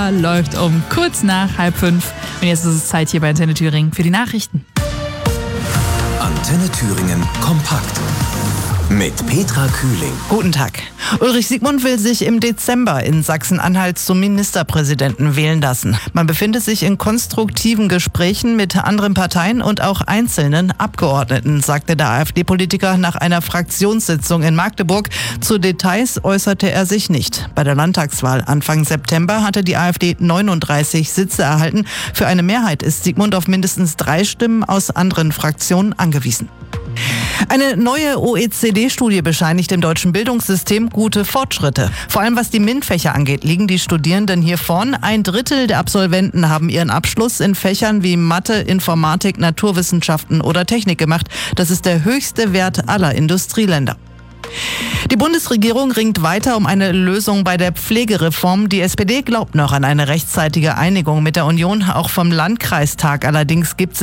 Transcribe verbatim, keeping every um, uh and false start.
Uhr läuft um kurz nach halb fünf. Und jetzt ist es Zeit hier bei Antenne Thüringen für die Nachrichten. Antenne Thüringen kompakt mit Petra Kühling. Guten Tag. Ulrich Siegmund will sich im Dezember in Sachsen-Anhalt zum Ministerpräsidenten wählen lassen. Man befindet sich in konstruktiven Gesprächen mit anderen Parteien und auch einzelnen Abgeordneten, sagte der AfD-Politiker nach einer Fraktionssitzung in Magdeburg. Zu Details äußerte er sich nicht. Bei der Landtagswahl Anfang September hatte die AfD neununddreißig Sitze erhalten. Für eine Mehrheit ist Siegmund auf mindestens drei Stimmen aus anderen Fraktionen angewiesen. Eine neue O E C D-Studie bescheinigt dem deutschen Bildungssystem gute Fortschritte. Vor allem was die MINT-Fächer angeht, liegen die Studierenden hier vorn. Ein Drittel der Absolventen haben ihren Abschluss in Fächern wie Mathe, Informatik, Naturwissenschaften oder Technik gemacht. Das ist der höchste Wert aller Industrieländer. Die Bundesregierung ringt weiter um eine Lösung bei der Pflegereform. Die S P D glaubt noch an eine rechtzeitige Einigung mit der Union. Auch vom Landkreistag allerdings gibt es